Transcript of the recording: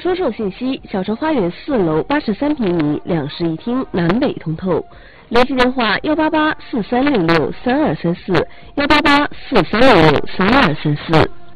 销售信息：小城花园4楼83平米2室1厅，南北通透。联系电话：18843663234，18843663234。